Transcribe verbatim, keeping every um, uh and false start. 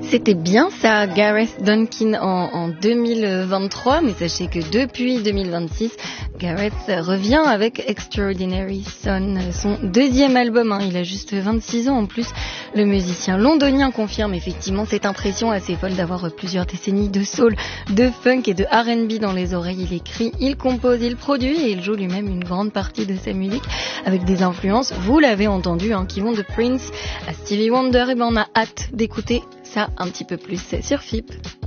C'était bien ça, Gareth Duncan en, en deux mille vingt-trois, mais sachez que depuis deux mille vingt-six, Gareth revient avec Extraordinary Son, son deuxième album. Hein. Il a juste vingt-six ans en plus. Le musicien londonien confirme effectivement cette impression assez folle d'avoir plusieurs décennies de soul, de funk et de R and B dans les oreilles. Il écrit, il compose, il produit et il joue lui-même une grande partie de sa musique avec des influences, vous l'avez entendu, hein, qui vont de Prince à Stevie Wonder. Et ben on a hâte d'écouter ça un petit peu plus sur F I P.